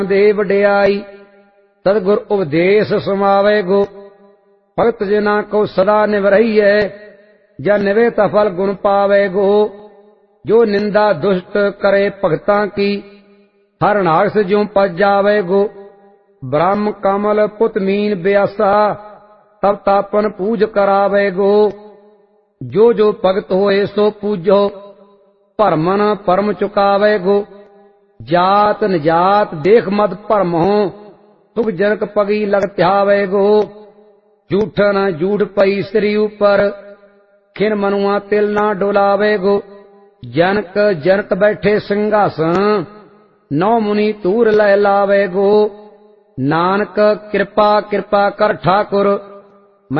ਦੇ ਵਡਿਆਈ। ਸਤਿਗੁਰ ਉਪਦੇਸ਼ ਸਮਾਵੇ ਗੋ, ਭਗਤ ਜਿਨਾ ਕੋ ਸਦਾ ਨਿਵਰਈਐ। ਜਨ ਨਿਵੇ ਤਾ ਫਲ ਗੁਣ ਪਾਵੇ ਗੋ, ਜੋ ਨਿੰਦਾ ਦੁਸ਼ਟ ਕਰੇ ਭਗਤਾਂ ਕੀ। ਹਰ ਨਾਗਸ ਜਿਉ ਪਜ ਜਾਵੇ ਗੋ, ਬ੍ਰਹਮ ਕਮਲ ਪੁਤ ਮੀਨ ਬਿਆਸਾ। ਤਬ ਤਾਪਨ ਪੂਜ ਕਰਾਵੇ ਗੋ, ਜੋ ਜੋ ਭਗਤ ਹੋਏ ਸੋ ਪੂਜੋ। ਭਰਮਨ ਪਰਮ ਚੁਕਾਵੇ ਗੋ, ਜਾਤ ਨਿਜਾਤ ਦੇਖ ਮਦ ਭਰਮਹੁ। ਤੁਗ ਜਨਕ ਪਗੀ ਲਗ ਧਿਆਵੇ ਗੋ, ਝੂਠਨ ਝੂਠ ਪਈ ਸ੍ਰੀ ਉਪਰ। ਖਿਨ ਮਨੁਆ ਤਿਲ ਨਾ ਡੋਲਾਵੇ ਗੋ, ਜਨਕ ਜਨਕ ਬੈਠੇ ਸਿੰਘਾਸਨ। ਨੌ ਮੁਨੀ ਤੂਰ ਲੈ ਲਾਵੇ ਗੋ, ਨਾਨਕ ਕਿਰਪਾ ਕਿਰਪਾ ਕਰ ਠਾਕੁਰ।